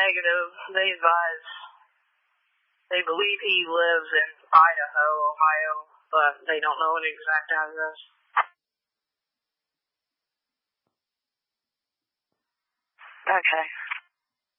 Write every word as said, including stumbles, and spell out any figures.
negative. They advise, they believe he lives in Idaho, Ohio, but they don't know an exact address. Okay.